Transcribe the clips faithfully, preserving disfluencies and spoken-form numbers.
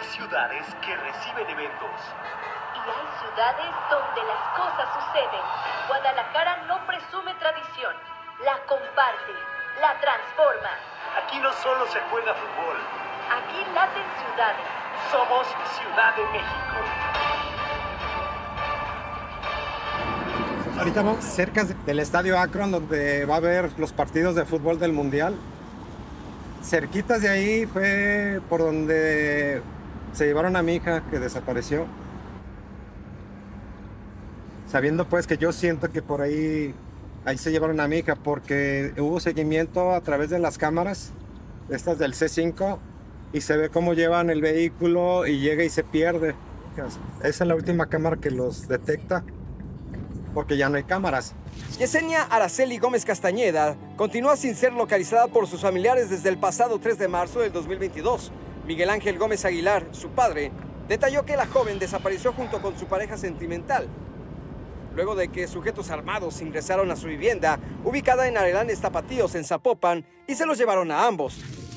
ciudades que reciben eventos. Y hay ciudades donde las cosas suceden. Guadalajara no presume tradición, la comparte, la transforma. Aquí no solo se juega fútbol. Aquí laten ciudades. Somos Ciudad de México. Ahorita vamos cerca del Estadio Akron, donde va a haber los partidos de fútbol del Mundial. Cerquitas de ahí fue por donde se llevaron a mi hija, que desapareció. Sabiendo pues que yo siento que por ahí, ahí se llevaron a mi hija, porque hubo seguimiento a través de las cámaras, estas del C cinco, y se ve cómo llevan el vehículo y llega y se pierde. Esa es la última cámara que los detecta, porque ya no hay cámaras. Yesenia Araceli Gómez Castañeda continúa sin ser localizada por sus familiares desde el pasado tres de marzo del dos mil veintidós. Miguel Ángel Gómez Aguilar, su padre, detalló que la joven desapareció junto con su pareja sentimental, luego de que sujetos armados ingresaron a su vivienda, ubicada en Arelández Tapatíos, en Zapopan, y se los llevaron a ambos.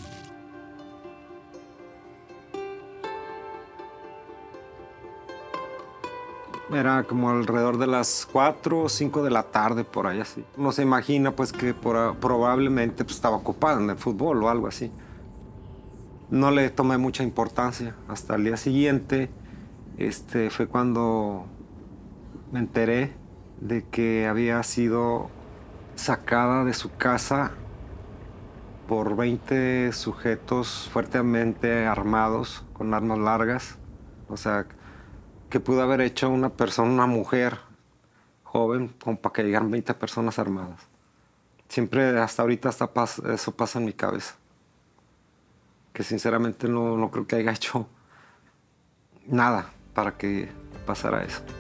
Era como alrededor de las cuatro o cinco de la tarde, por ahí así. Uno se imagina pues que por, probablemente pues, estaba ocupada en el fútbol o algo así. No le tomé mucha importancia. Hasta el día siguiente este, fue cuando me enteré de que había sido sacada de su casa por veinte sujetos fuertemente armados con armas largas. O sea, que pudo haber hecho una persona, una mujer joven, como para que llegaran veinte personas armadas. Siempre, hasta ahorita, hasta pas, eso pasa en mi cabeza. Que sinceramente no, no creo que haya hecho nada para que pasara eso.